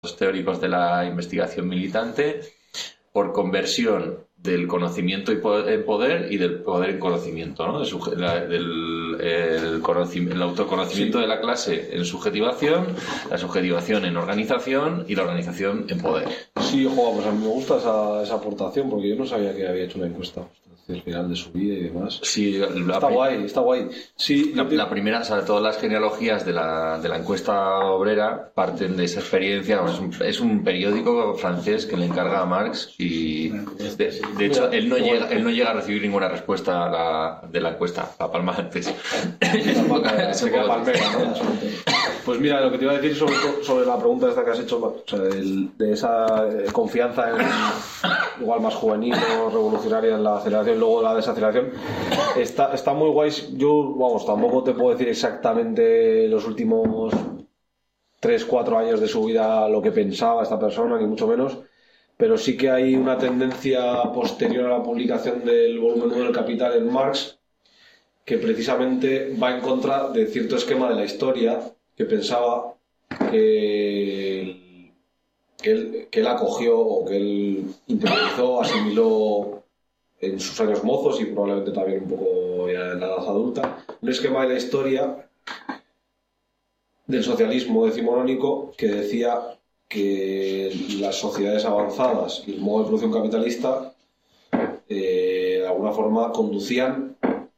teóricos de la investigación militante, por conversión del conocimiento en poder y del poder en conocimiento, ¿no? El autoconocimiento de la clase en subjetivación, la subjetivación en organización y la organización en poder. Sí, pues a mí me gusta esa aportación, porque yo no sabía que había hecho una encuesta el final de su vida y demás. Sí, está guay. Sí, la primera, o sea, todas las genealogías de la encuesta obrera parten de esa experiencia. Es un periódico francés que le encarga a Marx y de hecho él no llega a recibir ninguna respuesta de la encuesta, la palma antes. Se queda palmera, ¿no? Pues mira, lo que te iba a decir sobre la pregunta esta que has hecho, o sea, de esa confianza igual más juvenil o revolucionaria en la aceleración, luego la desaceleración, está muy guay. Yo, tampoco te puedo decir exactamente los últimos 3-4 años de su vida lo que pensaba esta persona, ni mucho menos, pero sí que hay una tendencia posterior a la publicación del volumen 1 del Capital en Marx que precisamente va en contra de cierto esquema de la historia que pensaba que él acogió o que él interiorizó, asimiló en sus años mozos y probablemente también un poco ya en la edad adulta, un esquema de la historia del socialismo decimonónico que decía que las sociedades avanzadas y el modo de producción capitalista de alguna forma conducían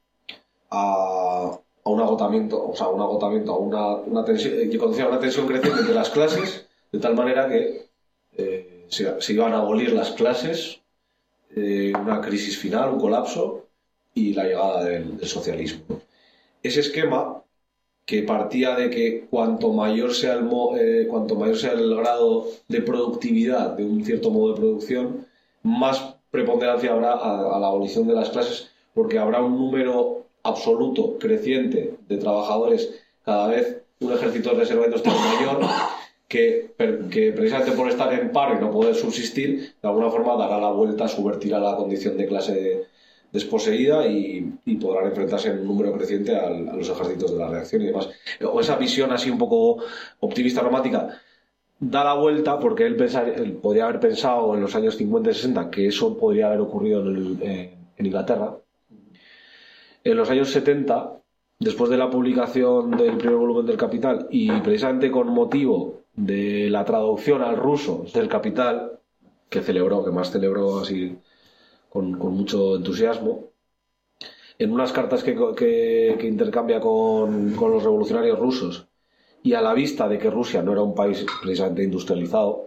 a un agotamiento, a una tensión, que conducía a una tensión creciente de las clases, de tal manera que se iban a abolir las clases, una crisis final, un colapso y la llegada del socialismo. Ese esquema, que partía de que cuanto mayor sea el grado de productividad de un cierto modo de producción, más preponderancia habrá a la abolición de las clases, porque habrá un número absoluto creciente de trabajadores, cada vez un ejército de reserva industrial mayor, que precisamente por estar en paro y no poder subsistir, de alguna forma dará la vuelta, subvertirá la condición de clase desposeída y podrán enfrentarse en un número creciente a los ejércitos de la reacción y demás. O esa visión así un poco optimista, romántica, da la vuelta porque él podría haber pensado en los años 50 y 60 que eso podría haber ocurrido en Inglaterra. En los años 70, después de la publicación del primer volumen del Capital y precisamente con motivo de la traducción al ruso del Capital, que más celebró así con mucho entusiasmo, en unas cartas que intercambia con los revolucionarios rusos y a la vista de que Rusia no era un país precisamente industrializado,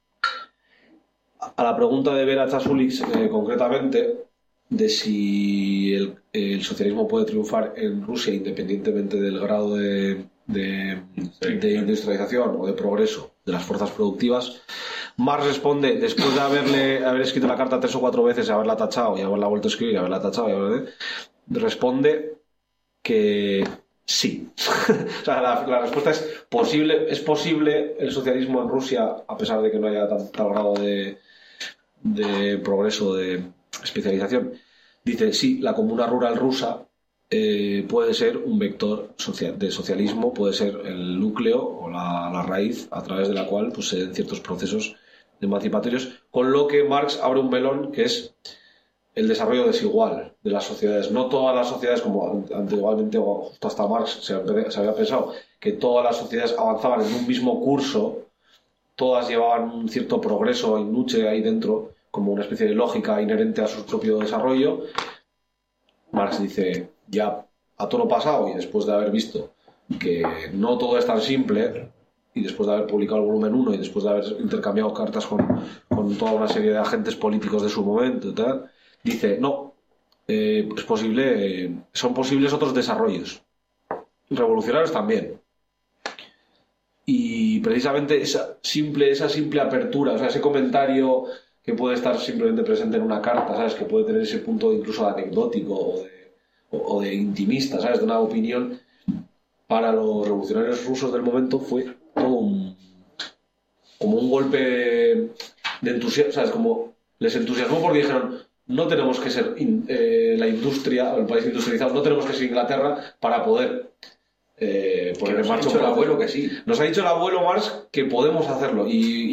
a la pregunta de Vera Chasulik concretamente de si el socialismo puede triunfar en Rusia independientemente del grado de industrialización o de progreso de las fuerzas productivas, Marx responde, después de haber escrito la carta 3 o 4 veces, haberla tachado y haberla vuelto a escribir, haberla tachado responde que sí. O sea, la respuesta es posible. Es posible el socialismo en Rusia a pesar de que no haya tal grado de progreso, de especialización. Dice, sí, la comuna rural rusa puede ser un vector de socialismo, puede ser el núcleo o la raíz a través de la cual pues, se den ciertos procesos emancipatorios, con lo que Marx abre un melón que es el desarrollo desigual de las sociedades. No todas las sociedades, como antiguamente o justo hasta Marx se había pensado, que todas las sociedades avanzaban en un mismo curso, todas llevaban un cierto progreso in nuce ahí dentro, como una especie de lógica inherente a su propio desarrollo. Marx dice, ya a todo lo pasado y después de haber visto que no todo es tan simple, y después de haber publicado el volumen 1 y después de haber intercambiado cartas con toda una serie de agentes políticos de su momento y tal, dice, no, es posible, son posibles otros desarrollos revolucionarios también. Y precisamente esa simple apertura, o sea, ese comentario que puede estar simplemente presente en una carta, ¿sabes? Que puede tener ese punto incluso anecdótico o de intimista, ¿sabes? De una opinión, para los revolucionarios rusos del momento fue todo como un golpe de entusiasmo, ¿sabes? Como les entusiasmó porque dijeron, no tenemos que ser la industria, el país industrializado, no tenemos que ser Inglaterra para poder poner en Nos ha marcha dicho un el abuelo proceso. que sí. Nos ha dicho el abuelo Marx que podemos hacerlo y